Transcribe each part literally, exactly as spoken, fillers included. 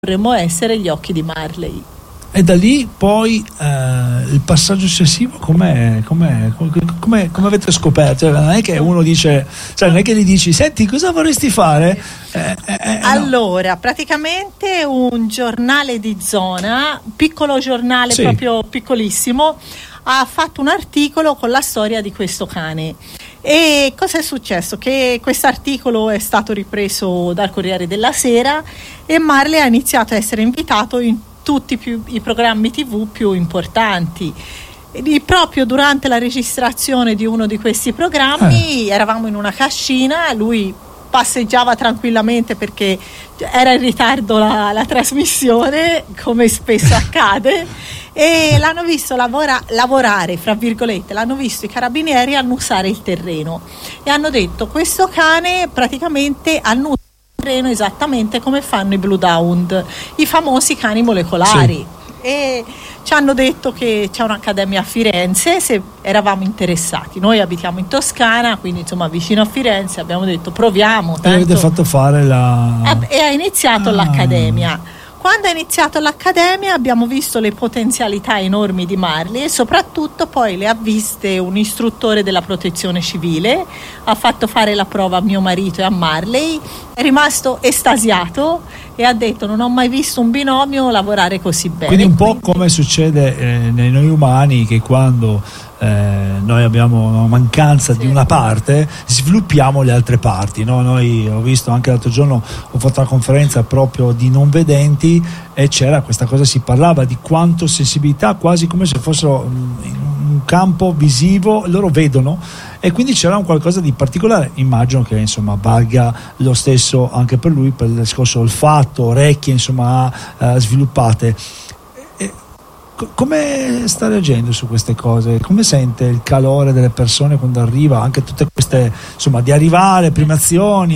vorremmo essere gli occhi di Marley. E da lì poi eh, il passaggio successivo com'è, com'è, come avete scoperto? Cioè, non è che uno dice, cioè non è che gli dici senti cosa vorresti fare? Eh, eh, allora no. praticamente un giornale di zona, piccolo giornale, sì, proprio piccolissimo, ha fatto un articolo con la storia di questo cane. E cosa è successo? Che questo articolo è stato ripreso dal Corriere della Sera e Marley ha iniziato a essere invitato in tutti più, i programmi tivù più importanti. E proprio durante la registrazione di uno di questi programmi eh. eravamo in una cascina, lui passeggiava tranquillamente perché era in ritardo la, la trasmissione, come spesso accade, e l'hanno visto lavora, lavorare, fra virgolette, l'hanno visto i carabinieri annusare il terreno e hanno detto questo cane praticamente annusa esattamente come fanno i Blue Hound, i famosi cani molecolari. Sì. E ci hanno detto che c'è un'accademia a Firenze, se eravamo interessati. Noi abitiamo in Toscana, quindi insomma vicino a Firenze, abbiamo detto proviamo. Tanto... E avete fatto fare la... E ha iniziato ah. l'accademia. Quando è iniziato l'accademia abbiamo visto le potenzialità enormi di Marley e soprattutto poi le ha viste un istruttore della protezione civile, ha fatto fare la prova a mio marito e a Marley, è rimasto estasiato e ha detto non ho mai visto un binomio lavorare così bene. Quindi un po' Quindi... come succede eh, nei noi umani, che quando eh, noi abbiamo una mancanza sì. di una parte, sviluppiamo le altre parti, no? Noi ho visto anche l'altro giorno, ho fatto una conferenza proprio di non vedenti e c'era questa cosa, si parlava di quanto sensibilità, quasi come se fossero in un campo visivo, loro vedono, e quindi c'era un qualcosa di particolare. Immagino che insomma valga lo stesso anche per lui, per il discorso olfatto, orecchie insomma uh, sviluppate. E, co- come sta reagendo su queste cose? Come sente il calore delle persone quando arriva, anche tutte queste insomma di arrivare, primazioni,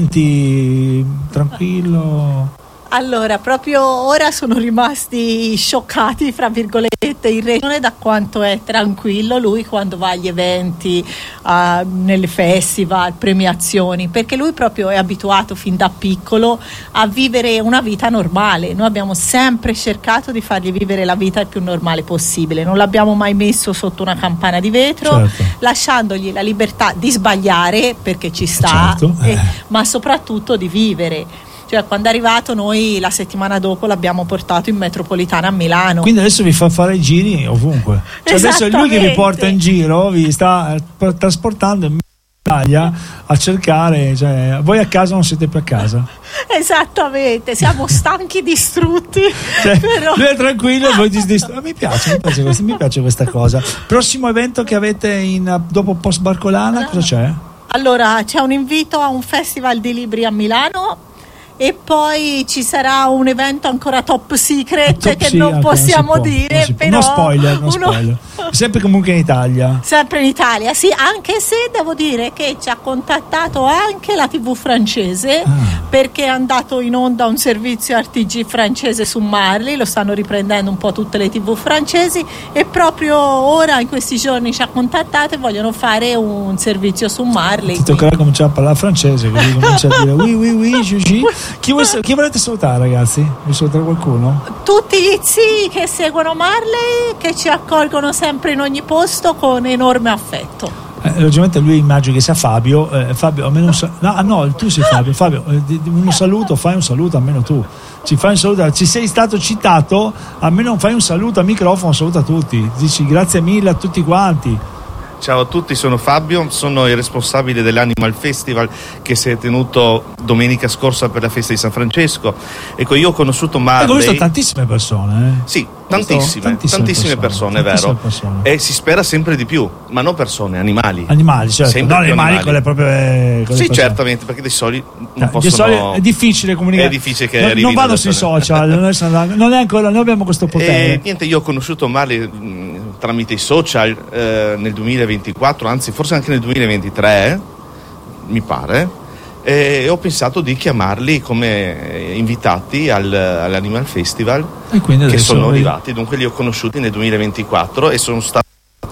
eventi, tranquillo? Allora, proprio ora sono rimasti scioccati, fra virgolette, in regione da quanto è tranquillo lui quando va agli eventi, uh, nelle festival, premiazioni, perché lui proprio è abituato fin da piccolo a vivere una vita normale. Noi abbiamo sempre cercato di fargli vivere la vita il più normale possibile, non l'abbiamo mai messo sotto una campana di vetro, certo. lasciandogli la libertà di sbagliare, perché ci sta, certo. eh. e, ma soprattutto di vivere. Cioè, quando è arrivato, noi la settimana dopo l'abbiamo portato in metropolitana a Milano. Quindi adesso vi fa fare i giri ovunque. Cioè adesso è lui che vi porta in giro, vi sta trasportando in Italia a cercare, cioè voi a casa non siete più a casa. Esattamente, siamo stanchi, distrutti. Cioè, però... lui è tranquillo e voi distrutti. Mi piace, mi piace, questa, mi piace questa cosa. Prossimo evento che avete in, dopo Post Barcolana, no. cosa c'è? Allora, c'è un invito a un festival di libri a Milano. E poi ci sarà un evento ancora top secret top che sì, non possiamo non dire, non però no spoiler, no uno... spoiler. Sempre comunque in Italia. Sempre in Italia, sì, anche se devo dire che ci ha contattato anche la tivù francese, ah. perché è andato in onda un servizio R T G francese su Marley, lo stanno riprendendo un po' tutte le tivù francesi, e proprio ora in questi giorni ci ha contattato e vogliono fare un servizio su Marley. Ti toccherà quindi cominciare a parlare francese, così comincia a dire oui oui oui Gigi. Chi, vuoi, chi volete salutare, ragazzi? Vuoi salutare qualcuno? Tutti gli zii che seguono Marley, che ci accolgono sempre in ogni posto con enorme affetto. Eh, logicamente lui immagino che sia Fabio. Eh, Fabio, almeno un saluto. No, no, tu sei Fabio. Fabio, eh, un saluto, fai un saluto almeno tu. Ci fai un saluto, ci sei stato citato, almeno fai un saluto al microfono, saluta tutti. Dici grazie mille a tutti quanti. Ciao a tutti, sono Fabio, sono il responsabile dell'Animal Festival che si è tenuto domenica scorsa per la festa di San Francesco. Ecco, io ho conosciuto Marley. Ho visto tantissime persone. Eh? Sì, tantissime, tantissime, tantissime persone, persone, vero? Persone. E si spera sempre di più, ma non persone, animali. Animali, certo. Sempre no, animali con le proprie. Con le sì, persone. Certamente, perché dei soli non eh, possono. Soli è difficile comunicare. È difficile che no, non vado sui social, non è ancora, noi abbiamo questo potere. E niente, io ho conosciuto Marley mh, tramite i social eh, nel duemilaventiquattro, anzi forse anche nel duemilaventitré, mi pare, e ho pensato di chiamarli come invitati al, all'Animal Festival, e quindi che sono voi... arrivati, dunque li ho conosciuti nel duemilaventiquattro e sono stato,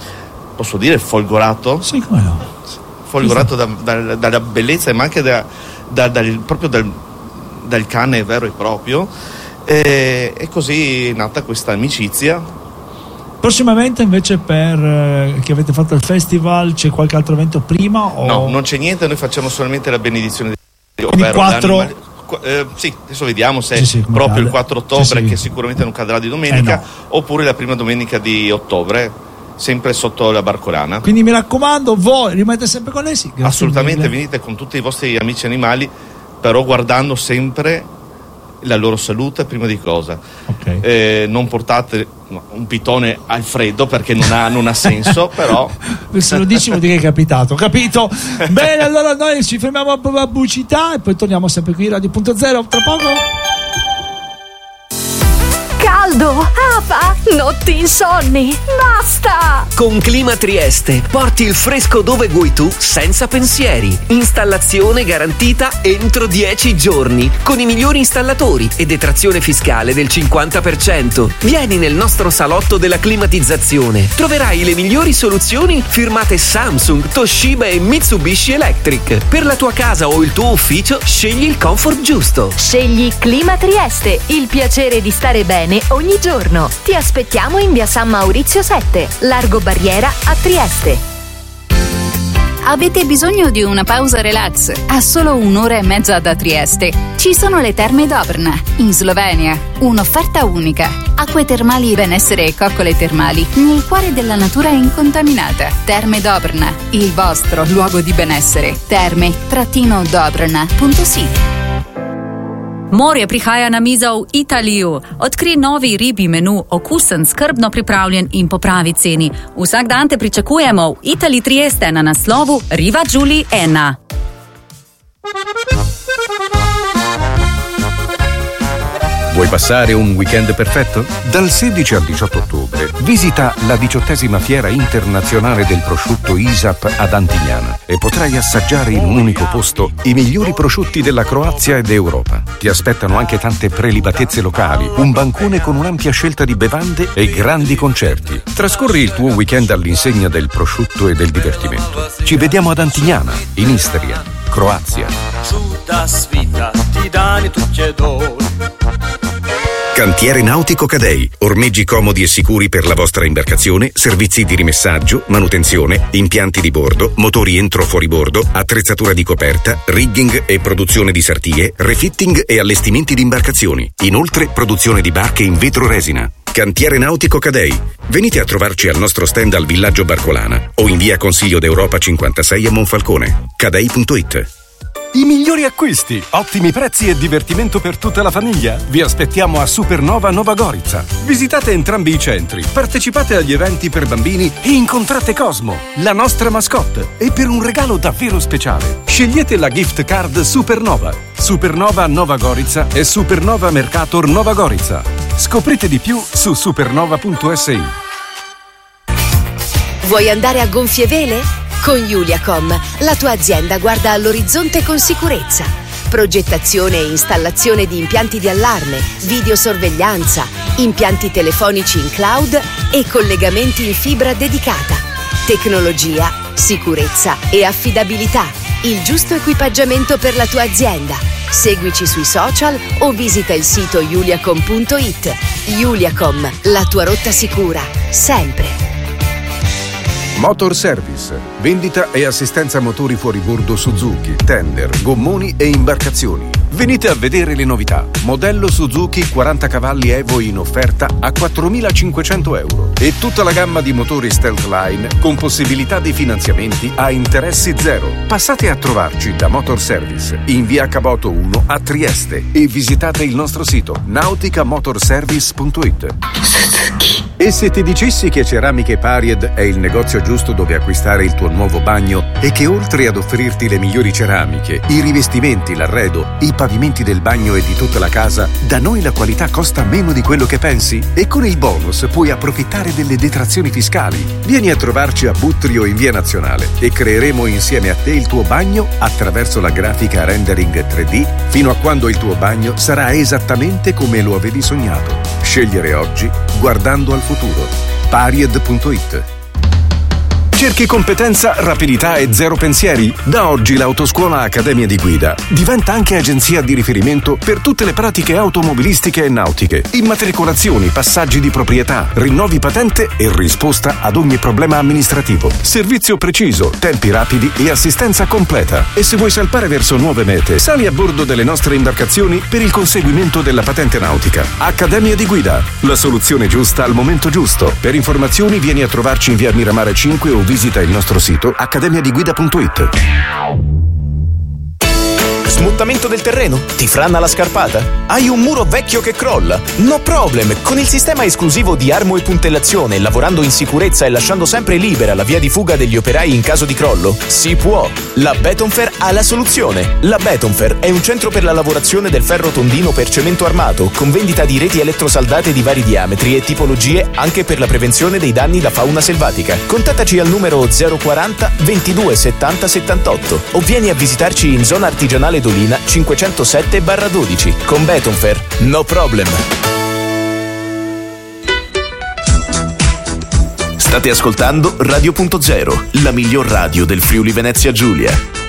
posso dire, folgorato? Sì, come no? Folgorato da, da, dalla bellezza, ma anche da, da, dal, proprio dal, dal cane vero e proprio. E, e così è nata questa amicizia. Prossimamente invece per eh, che avete fatto il festival c'è qualche altro evento prima? O... No, non c'è niente, noi facciamo solamente la benedizione di Quindi quattro... eh, sì, adesso vediamo se sì, sì, proprio cade. il quattro ottobre, sì, sì. che sicuramente non cadrà di domenica, eh, no. oppure la prima domenica di ottobre, sempre sotto la Barcolana. Quindi mi raccomando, voi rimanete sempre connessi. Grazie Assolutamente, mille. venite con tutti i vostri amici animali, però guardando sempre la loro salute prima di cosa. Okay. Eh, non portate un pitone al freddo perché non ha, non ha senso, però se lo dici vuol dire che è capitato, capito? Bene, allora noi ci fermiamo a pubblicità e poi torniamo sempre qui Radio Punto Zero tra poco. Caldo, afa, notti insonni, basta! Con Clima Trieste porti il fresco dove vuoi tu senza pensieri. Installazione garantita entro dieci giorni con i migliori installatori e detrazione fiscale del cinquanta per cento. Vieni nel nostro salotto della climatizzazione. Troverai le migliori soluzioni firmate Samsung, Toshiba e Mitsubishi Electric. Per la tua casa o il tuo ufficio scegli il comfort giusto. Scegli Clima Trieste, il piacere di stare bene ogni giorno. Ti aspettiamo in via San Maurizio sette, Largo Barriera a Trieste. Avete bisogno di una pausa relax? A solo un'ora e mezza da Trieste ci sono le Terme Dobrna, in Slovenia. Un'offerta unica. Acque termali, benessere e coccole termali nel cuore della natura incontaminata. Terme Dobrna, il vostro luogo di benessere. terme dobrna punto si. Morje prihaja na mizo v Italiju. Odkri novi ribji menu, okusen, skrbno pripravljen in po pravi ceni. Vsak dan te pričakujemo v Italiji Trieste na naslovu Riva Giuli ena. Vuoi passare un weekend perfetto? Dal sedici al diciotto ottobre visita la diciottesima fiera internazionale del prosciutto I S A P ad Antignana e potrai assaggiare in un unico posto i migliori prosciutti della Croazia ed Europa. Ti aspettano anche tante prelibatezze locali, un bancone con un'ampia scelta di bevande e grandi concerti. Trascorri il tuo weekend all'insegna del prosciutto e del divertimento. Ci vediamo ad Antignana, in Istria, Croazia. Cantiere Nautico Cadei. Ormeggi comodi e sicuri per la vostra imbarcazione, servizi di rimessaggio, manutenzione, impianti di bordo, motori entro fuori bordo, attrezzatura di coperta, rigging e produzione di sartie, refitting e allestimenti di imbarcazioni. Inoltre produzione di barche in vetro resina. Cantiere Nautico Cadei. Venite a trovarci al nostro stand al Villaggio Barcolana o in via Consiglio d'Europa cinquantasei a Monfalcone. cadei punto it. I migliori acquisti, ottimi prezzi e divertimento per tutta la famiglia. Vi aspettiamo a Supernova Nova Gorica. Visitate entrambi i centri, partecipate agli eventi per bambini e incontrate Cosmo, la nostra mascotte. E per un regalo davvero speciale, scegliete la gift card Supernova. Supernova Nova Gorica e Supernova Mercator Nova Gorica. Scoprite di più su supernova punto si. Vuoi andare a gonfie vele? Con Juliacom, la tua azienda guarda all'orizzonte con sicurezza. Progettazione e installazione di impianti di allarme, videosorveglianza, impianti telefonici in cloud e collegamenti in fibra dedicata. Tecnologia, sicurezza e affidabilità. Il giusto equipaggiamento per la tua azienda. Seguici sui social o visita il sito juliacom punto it. Juliacom, la tua rotta sicura, sempre. Motor Service, vendita e assistenza motori fuoribordo Suzuki, tender, gommoni e imbarcazioni. Venite a vedere le novità. Modello Suzuki quaranta cavalli Evo in offerta a quattromilacinquecento euro e tutta la gamma di motori Stealth Line con possibilità di finanziamenti a interessi zero. Passate a trovarci da Motor Service in via Caboto uno a Trieste e visitate il nostro sito nautica motor service punto it. E se ti dicessi che Ceramiche Paried è il negozio giusto dove acquistare il tuo nuovo bagno e che oltre ad offrirti le migliori ceramiche, i rivestimenti, l'arredo, i pavimenti del bagno e di tutta la casa, da noi la qualità costa meno di quello che pensi? E con il bonus puoi approfittare delle detrazioni fiscali. Vieni a trovarci a Buttrio in via Nazionale e creeremo insieme a te il tuo bagno attraverso la grafica rendering tre D fino a quando il tuo bagno sarà esattamente come lo avevi sognato. Scegliere oggi guardando al futuro. Paried punto it. Cerchi competenza, rapidità e zero pensieri? Da oggi l'Autoscuola Accademia di Guida diventa anche agenzia di riferimento per tutte le pratiche automobilistiche e nautiche, immatricolazioni, passaggi di proprietà, rinnovi patente e risposta ad ogni problema amministrativo. Servizio preciso, tempi rapidi e assistenza completa. E se vuoi salpare verso nuove mete, sali a bordo delle nostre imbarcazioni per il conseguimento della patente nautica. Accademia di Guida, la soluzione giusta al momento giusto. Per informazioni vieni a trovarci in via Miramare cinque o visita il nostro sito accademia di guida punto it. Smuttamento del terreno? Ti franna la scarpata? Hai un muro vecchio che crolla? No problem! Con il sistema esclusivo di armo e puntellazione, lavorando in sicurezza e lasciando sempre libera la via di fuga degli operai in caso di crollo, si può! La Betonfer ha la soluzione! La Betonfer è un centro per la lavorazione del ferro tondino per cemento armato, con vendita di reti elettrosaldate di vari diametri e tipologie anche per la prevenzione dei danni da fauna selvatica. Contattaci al numero zero quaranta ventidue settanta settantotto o vieni a visitarci in zona artigianale Dolina cinquecentosette dodici. Con Betonfer, no problem. State ascoltando Radio Punto Zero, la miglior radio del Friuli Venezia Giulia.